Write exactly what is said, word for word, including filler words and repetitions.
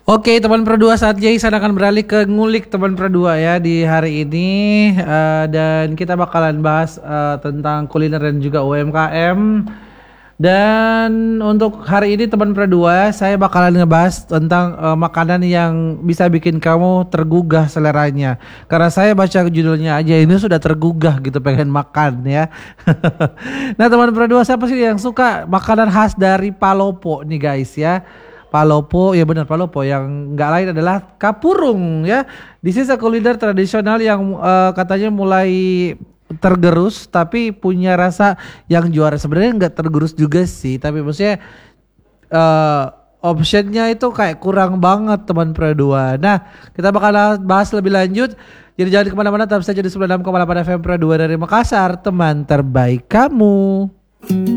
Oke teman Perdua, saatnya Ihsan akan beralih ke ngulik teman Perdua ya di hari ini uh, dan kita bakalan bahas uh, tentang kuliner dan juga U M K M. Dan untuk hari ini teman Perdua, saya bakalan ngebahas tentang uh, makanan yang bisa bikin kamu tergugah seleranya. Karena saya baca judulnya aja ini sudah tergugah gitu, pengen makan ya. Nah teman Perdua, siapa sih yang suka makanan khas dari Palopo nih guys ya? Palopo, ya benar Palopo, yang nggak lain adalah kapurung ya. This is a kuliner tradisional yang uh, katanya mulai tergerus tapi punya rasa yang juara. Sebenarnya nggak tergerus juga sih, tapi maksudnya uh, optionnya itu kayak kurang banget teman Perdua. Nah kita bakal bahas lebih lanjut. Jadi jangan kemana-mana, tetap saja di sembilan puluh enam koma delapan F M Perdua dari Makassar, teman terbaik kamu.